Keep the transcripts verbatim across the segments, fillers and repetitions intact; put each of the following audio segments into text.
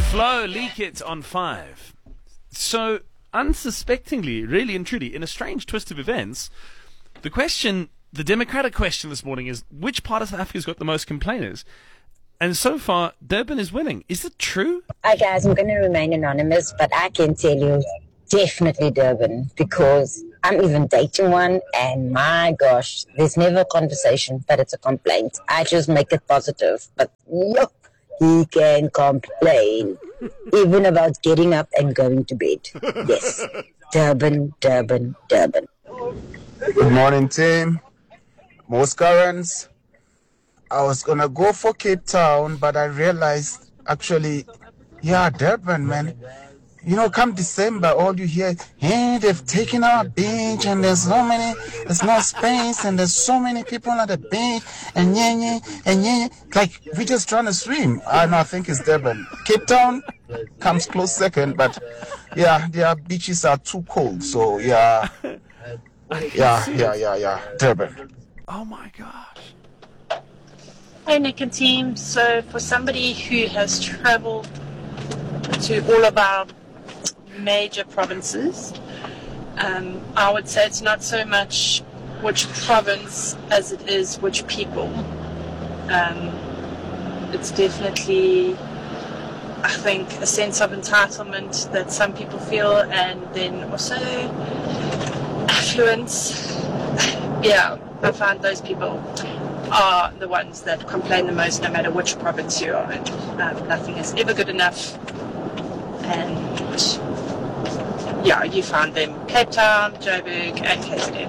Flo, leak it on five. So, unsuspectingly, really and truly, in a strange twist of events, the question, the democratic question this morning is, which part of South Africa's got the most complainers? And so far, Durban is winning. Is it true? Hi guys, I'm going to remain anonymous, but I can tell you, definitely Durban, because I'm even dating one, and my gosh, there's never a conversation, but it's a complaint. I just make it positive, but yup, he can complain, even about getting up and going to bed. Yes, Durban, Durban, Durban. Good morning, team. Most currents. I was gonna go for Cape Town, but I realized, actually, yeah, Durban, man. You know, come December, all you hear, hey, they've taken our beach, and there's so many, there's no space, and there's so many people at the beach, and yeah, yeah, and yeah, yeah. Like, we're just trying to swim. I know, I think it's Durban. Cape Town comes close second, but yeah, their beaches are too cold, so yeah, yeah, yeah, yeah, yeah, Durban. Oh my gosh. Hey Nick and team, so for somebody who has travelled to all of our major provinces, um, I would say it's not so much which province as it is which people. Um, it's definitely, I think, a sense of entitlement that some people feel, and then also affluence. Yeah, I find those people are the ones that complain the most, no matter which province you are in. Um, nothing is ever good enough, and yeah, you find them Cape Town, Joburg, and K Z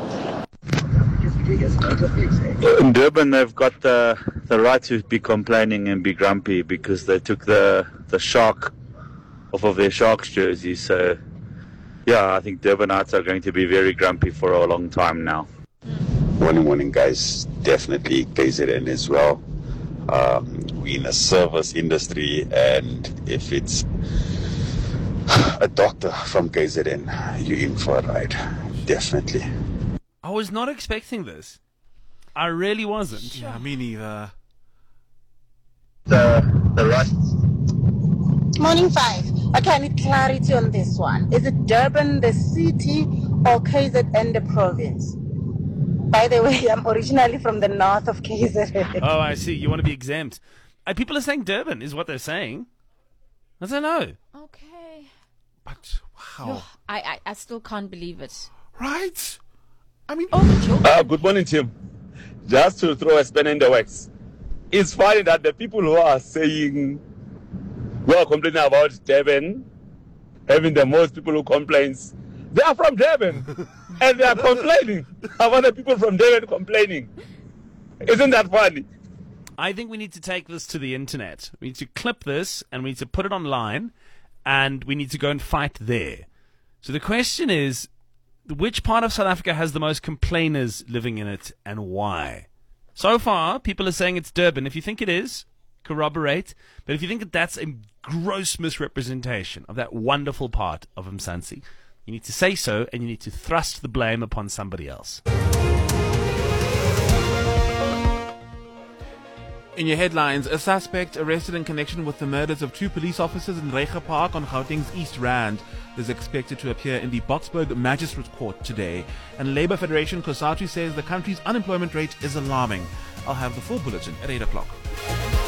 N. In Durban, they've got the the right to be complaining and be grumpy because they took the the shark off of their Sharks jersey. So yeah, I think Durbanites are going to be very grumpy for a long time now. Morning, morning, guys. Definitely K Z N as well. Um, we're in a service industry, and if it's a doctor from K Z N, you're in for a ride. Definitely. I was not expecting this. I really wasn't. Yeah, me neither. The the right. Morning five. Okay, I need clarity on this one. Is it Durban, the city, or K Z N, the province? By the way, I'm originally from the north of K Z N. Oh, I see. You want to be exempt. Uh, people are saying Durban is what they're saying. I don't know. Okay. But wow. Yo, I, I, I still can't believe it. Right? I mean, oh, uh, good morning, Tim. Just to throw a spanner in the works. It's funny that the people who are saying, who are complaining about Durban, having the most people who complains, they are from Durban. And they are complaining about the people from Durban complaining. Isn't that funny? I think we need to take this to the internet. We need to clip this and we need to put it online, and we need to go and fight there. So the question is, which part of South Africa has the most complainers living in it, and why? So far, people are saying it's Durban. If you think it is, corroborate. But if you think that that's a gross misrepresentation of that wonderful part of Mzansi, you need to say so, and you need to thrust the blame upon somebody else. in your headlines, a suspect arrested in connection with the murders of two police officers in Reiger Park on Gauteng's East Rand is expected to appear in the Boksburg Magistrate Court today. And Labour Federation COSATU says the country's unemployment rate is alarming. I'll have the full bulletin at eight o'clock.